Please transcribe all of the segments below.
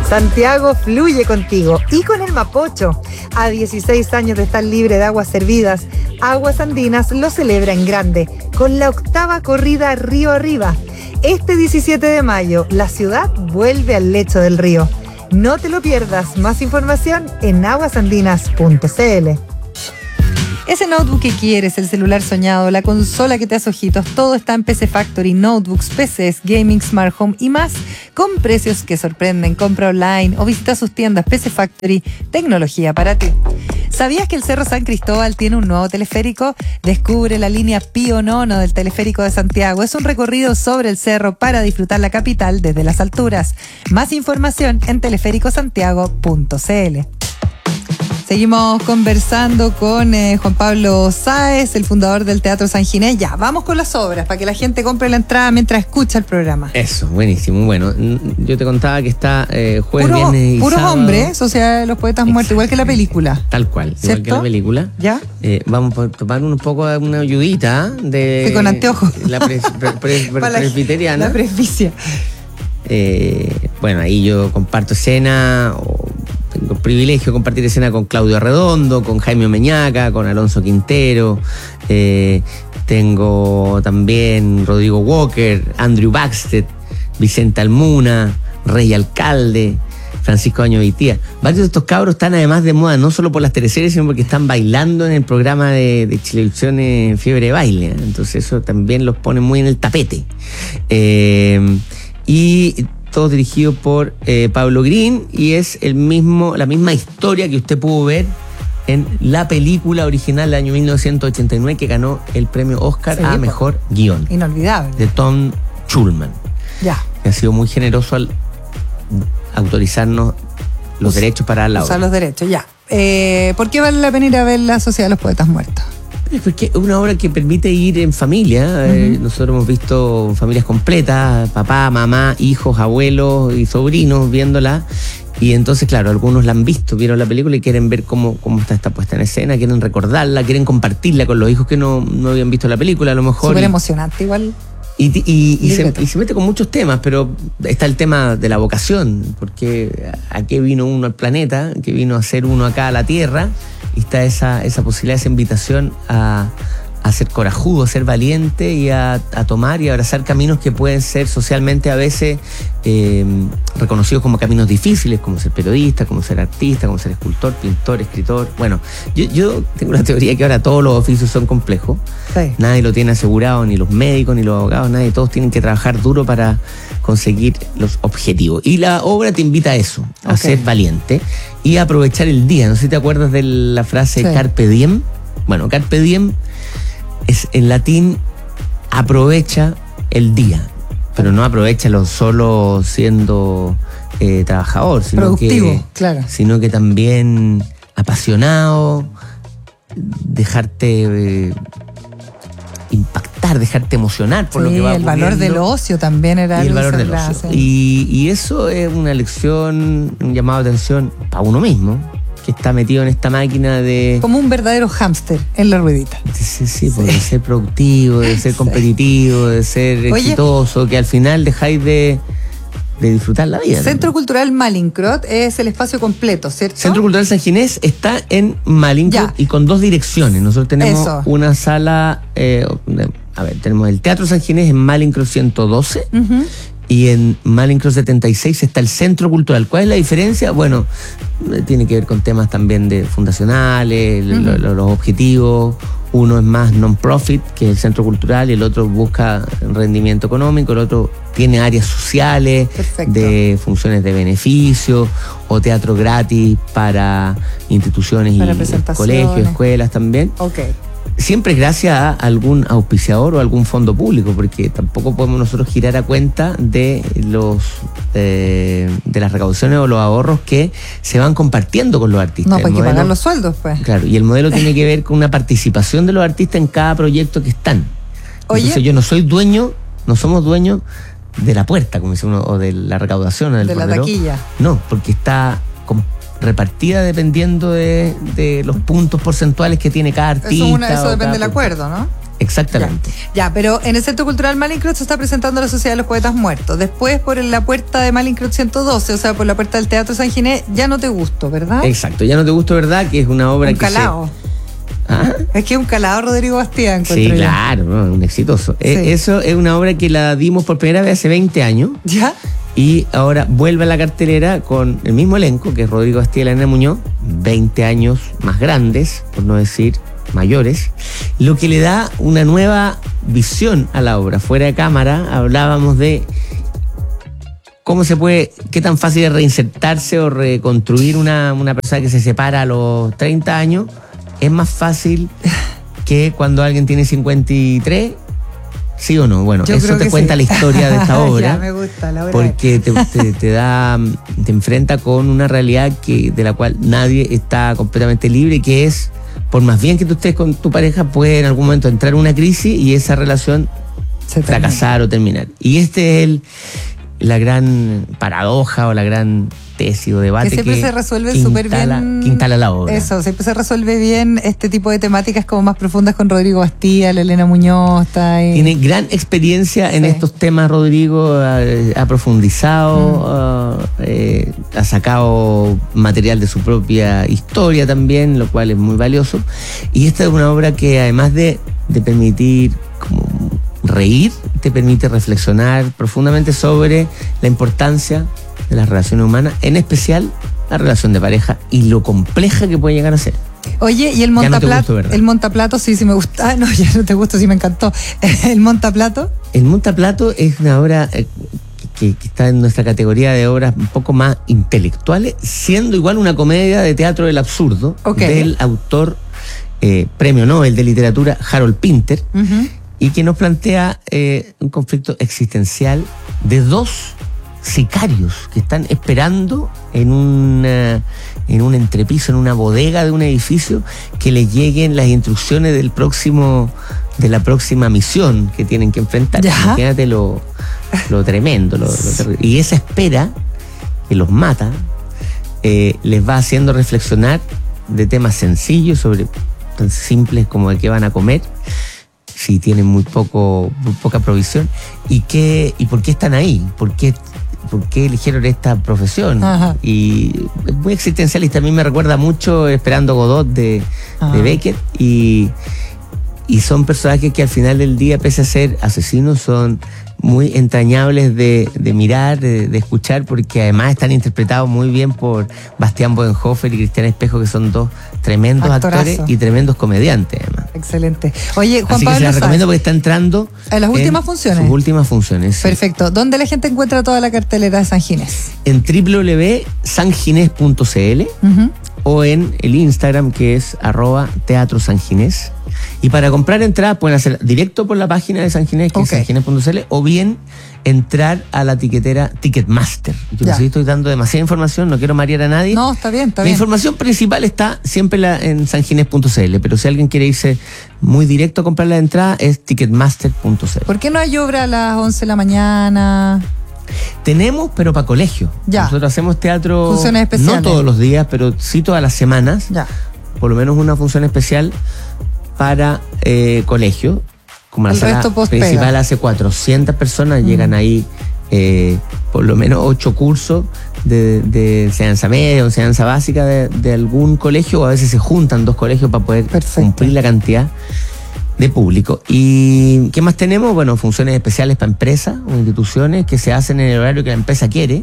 Santiago fluye contigo y con el Mapocho. A 16 años de estar libre de aguas servidas, Aguas Andinas lo celebra en grande, con la 8ª corrida Río Arriba. Este 17 de mayo, la ciudad vuelve al lecho del río. No te lo pierdas, más información en aguasandinas.cl. Ese notebook que quieres, el celular soñado, la consola que te hace ojitos, todo está en PC Factory, notebooks, PCs, gaming, smart home y más, con precios que sorprenden. Compra online o visita sus tiendas. PC Factory, tecnología para ti. ¿Sabías que el Cerro San Cristóbal tiene un nuevo teleférico? Descubre la línea Pío Nono del teleférico de Santiago. Es un recorrido sobre el cerro para disfrutar la capital desde las alturas. Más información en teleféricosantiago.cl. Seguimos conversando con Juan Pablo Sáez, el fundador del Teatro San Ginés. Ya, vamos con las obras para que la gente compre la entrada mientras escucha el programa. Eso, buenísimo. Bueno, yo te contaba que está jueves, viernes y puros sábado. Hombres, Sociedad de los Poetas Muertos, igual que la película. Tal cual, ¿cierto? igual que la película. ¿Ya? Vamos a tomar un poco de una ayudita de... Que con anteojos. La presbiteriana. La presbicia. Bueno, ahí yo comparto escena, tengo el privilegio de compartir escena con Claudio Arredondo, con Jaime Meñaca, con Alonso Quintero, tengo también Rodrigo Walker, Andrew Baxter, Vicente Almuna, Rey Alcalde, Francisco Año Vitía. Varios de estos cabros están además de moda, no solo por las teleseries, sino porque están bailando en el programa de Chilevisión Fiebre de Baile. Entonces eso también los pone muy en el tapete. Y todo dirigido por Pablo Green, y es la misma historia que usted pudo ver en la película original del año 1989 que ganó el premio Oscar a Mejor Guión. Inolvidable. De Tom Schulman. Ya. Que ha sido muy generoso al autorizarnos los derechos para la obra. Usar los derechos, ya. ¿Por qué vale la pena ir a ver La Sociedad de los Poetas Muertos? Es porque es una obra que permite ir en familia. Nosotros hemos visto familias completas, papá, mamá, hijos, abuelos y sobrinos viéndola. Y entonces, claro, algunos la han visto, vieron la película y quieren ver cómo está puesta en escena, quieren recordarla, quieren compartirla con los hijos que no habían visto la película, a lo mejor. Súper emocionante, igual. Y se mete con muchos temas, pero está el tema de la vocación, porque ¿a qué vino uno al planeta? ¿Qué vino a ser uno acá a la Tierra? Y está esa posibilidad, esa invitación a ser corajudo, a ser valiente y a tomar y abrazar caminos que pueden ser socialmente a veces reconocidos como caminos difíciles, como ser periodista, como ser artista, como ser escultor, pintor, escritor. Bueno, yo tengo la teoría que ahora todos los oficios son complejos. Sí. Nadie lo tiene asegurado, ni los médicos, ni los abogados, nadie. Todos tienen que trabajar duro para conseguir los objetivos. Y la obra te invita a eso, a ser valiente y a aprovechar el día. No sé si te acuerdas de la frase Carpe Diem. Bueno, Carpe Diem es en latín aprovecha el día, pero no aprovechalo solo siendo trabajador, sino productivo, claro. Sino que también apasionado, dejarte impactar, dejarte emocionar por lo que va ocurriendo. El valor del ocio también era. Y el valor del ocio. Y eso es una lección, un llamado de atención para uno mismo, que está metido en esta máquina de... Como un verdadero hámster en la ruedita. Sí, de ser productivo, de ser competitivo, de ser exitoso, que al final dejáis de disfrutar la vida. Centro Cultural Malincrot es el espacio completo, ¿cierto? Centro Cultural San Ginés está en Malincrot y con 2 direcciones. Nosotros tenemos una sala, tenemos el Teatro San Ginés en Malincrot 112. Y en Malincrot 76 está el Centro Cultural. ¿Cuál es la diferencia? Bueno, tiene que ver con temas también de fundacionales, los objetivos. Uno es más non-profit, que es el Centro Cultural, y el otro busca rendimiento económico, el otro tiene áreas sociales, de funciones de beneficio, o teatro gratis para instituciones y colegios, escuelas también. Siempre gracias a algún auspiciador o algún fondo público, porque tampoco podemos nosotros girar a cuenta de las recaudaciones o los ahorros que se van compartiendo con los artistas. No, pues hay que pagar los sueldos, pues. Claro, y el modelo tiene que ver con una participación de los artistas en cada proyecto que están. Entonces yo no soy dueño, no somos dueños de la puerta, como dice uno, o de la recaudación o del bordero. De la taquilla. No, porque está repartida dependiendo de los puntos porcentuales que tiene cada artista. Eso depende del acuerdo, ¿no? Exactamente. Ya, pero en el Centro Cultural Malincrot se está presentando la Sociedad de los Poetas Muertos. Después, por la puerta de Malincrot 112, o sea, por la puerta del Teatro San Ginés, Ya no te gusto, ¿verdad? Exacto, Ya no te gusto, ¿verdad? Que es una obra calado. Es que es un calado Rodrigo Bastía. Sí, claro, ¿no? Un exitoso. Sí. Eso es una obra que la dimos por primera vez hace 20 años. ¿Ya? Y ahora vuelve a la cartelera con el mismo elenco, que es Rodrigo Bastía y Elena Muñoz, 20 años más grandes, por no decir mayores, lo que le da una nueva visión a la obra. Fuera de cámara hablábamos de cómo se puede, qué tan fácil es reinsertarse o reconstruir una persona que se separa a los 30 años. Es más fácil que cuando alguien tiene 53, ¿sí o no? Bueno, eso te cuenta la historia de esta obra. Ya, me gusta la obra. Porque te enfrenta con una realidad de la cual nadie está completamente libre, que es, por más bien que tú estés con tu pareja, puede en algún momento entrar una crisis y esa relación fracasar o terminar. Y este es la gran paradoja o la gran tesis o debate que siempre se resuelve súper bien. Que instala la obra. Eso, siempre se resuelve bien este tipo de temáticas como más profundas con Rodrigo Bastía, Elena Muñoz. Tiene gran experiencia en estos temas, Rodrigo. Ha profundizado, ha sacado material de su propia historia también, lo cual es muy valioso. Y esta es una obra que, además de permitir como reír, te permite reflexionar profundamente sobre la importancia de las relaciones humanas, en especial la relación de pareja y lo compleja que puede llegar a ser. Oye, ¿y el montaplato? El montaplato sí me gusta. Ah, no, ya no te gusta, sí me encantó. ¿El montaplato? El montaplato es una obra que está en nuestra categoría de obras un poco más intelectuales, siendo igual una comedia de teatro del absurdo, del autor premio Nobel de literatura Harold Pinter, y que nos plantea un conflicto existencial de dos sicarios que están esperando en un entrepiso, en una bodega de un edificio, que les lleguen las instrucciones de la próxima misión que tienen que enfrentar. Imagínate lo tremendo, lo terrible. Y esa espera que los mata les va haciendo reflexionar de temas sencillos, sobre tan simples como de qué van a comer, si tienen muy poca provisión, y por qué están ahí, por qué eligieron esta profesión. Y es muy existencialista. A mí me recuerda mucho Esperando Godot de Beckett, y son personajes que al final del día, pese a ser asesinos, son muy entrañables de mirar, de escuchar, porque además están interpretados muy bien por Bastián Bodenhofer y Cristian Espejo, que son dos tremendos actores y tremendos comediantes, además. Excelente. Oye, Juan Así Pablo, que se la recomiendo porque está entrando en las últimas funciones. Sus últimas funciones. Sí. Perfecto. ¿Dónde la gente encuentra toda la cartelera de San Ginés? En www.sanginés.cl o en el Instagram, que es @teatrosanginés. Y para comprar entradas pueden hacer directo por la página de San Ginés, que es sanginés.cl, o bien entrar a la tiquetera Ticketmaster. Yo no sé si estoy dando demasiada información, no quiero marear a nadie. No, está bien. La información principal está siempre en sanginés.cl, pero si alguien quiere irse muy directo a comprar la entrada, es ticketmaster.cl. ¿Por qué no hay obra a las 11 de la mañana? Tenemos, pero para colegio. Nosotros hacemos teatro, funciones especiales, no todos los días, pero sí todas las semanas. Por lo menos una función especial para colegio. Como la sala principal hace 400 personas, llegan ahí por lo menos 8 cursos de enseñanza media o enseñanza básica de algún colegio, o a veces se juntan 2 colegios para poder cumplir la cantidad de público. ¿Y qué más tenemos? Bueno, funciones especiales para empresas o instituciones que se hacen en el horario que la empresa quiere,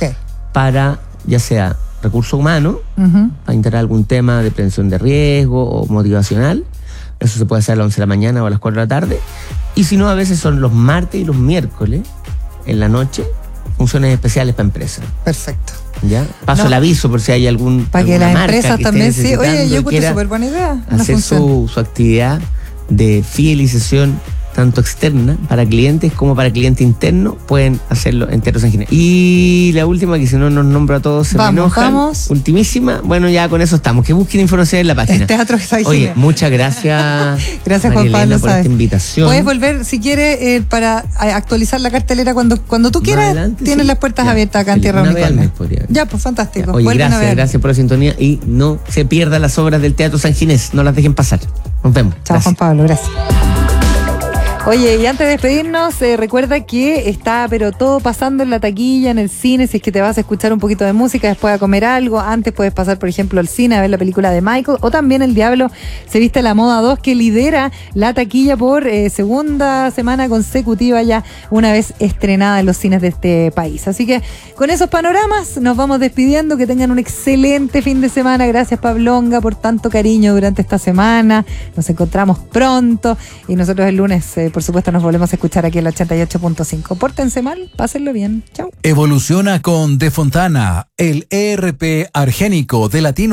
para ya sea recursos humanos, para integrar algún tema de prevención de riesgo o motivacional. Eso se puede hacer a las 11 de la mañana o a las 4 de la tarde. Y si no, a veces son los martes y los miércoles en la noche, funciones especiales para empresas. Perfecto. ¿Ya? Paso el aviso por si hay algún. Para que las empresas también, sí. Oye, yo encuentro súper buena idea. Hacer su actividad de fidelización, tanto externa para clientes como para cliente interno, pueden hacerlo en Teatro San Ginés. Y la última, que si no nos nombra a todos se me enojan. Ultimísima, bueno, ya con eso estamos. Que busquen información en la página. Teatro San Ginés. Oye, muchas gracias. Gracias, Juan Pablo, por esta invitación. Puedes volver, si quieres, para actualizar la cartelera cuando tú quieras. Adelante, tienes las puertas abiertas acá en Tierra Unicornio. Ya, pues fantástico. Oye, gracias por la sintonía, y no se pierdan las obras del Teatro San Ginés, no las dejen pasar. Nos vemos. Chao, Juan Pablo, gracias. Oye, y antes de despedirnos, recuerda que está pero todo pasando en la taquilla, en el cine. Si es que te vas a escuchar un poquito de música, después a comer algo, antes puedes pasar, por ejemplo, al cine a ver la película de Michael, o también El Diablo se viste a la moda 2, que lidera la taquilla por segunda semana consecutiva, ya una vez estrenada en los cines de este país. Así que con esos panoramas nos vamos despidiendo. Que tengan un excelente fin de semana. Gracias, Pablonga, por tanto cariño durante esta semana. Nos encontramos pronto y nosotros el lunes, por supuesto, nos volvemos a escuchar aquí en la 88.5. Pórtense mal, pásenlo bien. Chau. Evoluciona con De Fontana, el ERP argénico de Latino